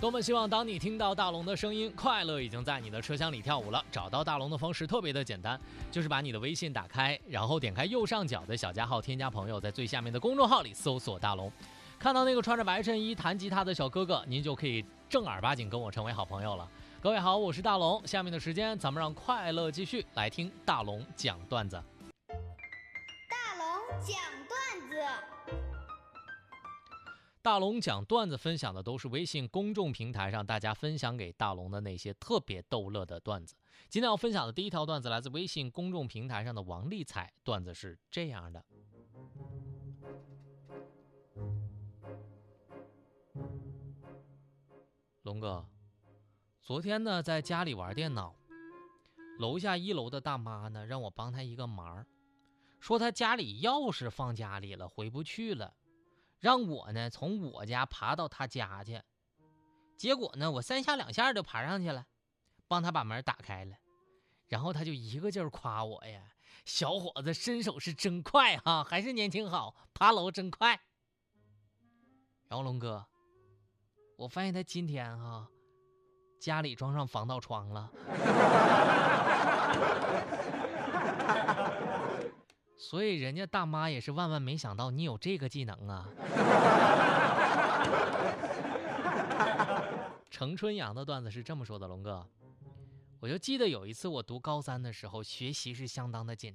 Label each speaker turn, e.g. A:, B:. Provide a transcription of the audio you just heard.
A: 多么希望当你听到大龙的声音，快乐已经在你的车厢里跳舞了。找到大龙的方式特别的简单，就是把你的微信打开，然后点开右上角的小加号，添加朋友，在最下面的公众号里搜索大龙，看到那个穿着白衬衣弹吉他的小哥哥，您就可以正儿八经跟我成为好朋友了。各位好，我是大龙，下面的时间咱们让快乐继续，来听大龙讲段子。
B: 大龙讲段子。
A: 大龙讲段子分享的都是微信公众平台上大家分享给大龙的那些特别逗乐的段子。今天要分享的第一条段子来自微信公众平台上的王丽彩，段子是这样的：龙哥，昨天呢在家里玩电脑，楼下1楼的大妈呢让我帮她一个忙，说她家里钥匙放家里了，回不去了，让我呢从我家爬到他家去。结果呢我3下2下就爬上去了，帮他把门打开了。然后他就一个劲儿夸我呀，小伙子身手是真快哈，还是年轻好，爬楼真快。然后龙哥，我发现他今天家里装上防盗窗了。所以人家大妈也是万万没想到你有这个技能啊。程春阳的段子是这么说的：龙哥，我就记得有一次我读高3的时候，学习是相当的紧